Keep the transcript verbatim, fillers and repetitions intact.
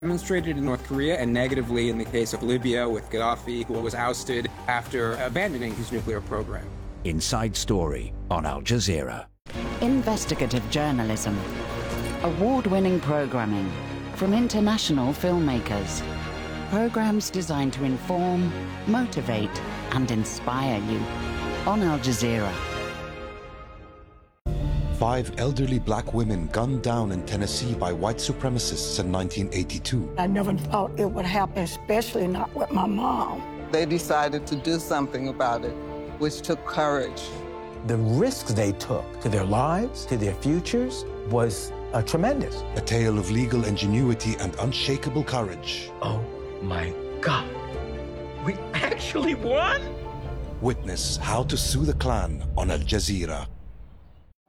demonstrated in North Korea and negatively in the case of Libya with Gaddafi, who was ousted after abandoning his nuclear program. Inside Story on Al Jazeera. Investigative journalism. Award-winning programming from international filmmakers. Programs designed to inform, motivate, and inspire you on Al Jazeera. Five elderly black women gunned down in Tennessee by white supremacists in nineteen eighty-two. I never thought it would happen, especially not with my mom. They decided to do something about it, which took courage. The risks they took to their lives, to their futures, was uh, tremendous. A tale of legal ingenuity and unshakable courage. Oh my God, we actually won? Witness How to Sue the Klan on Al Jazeera.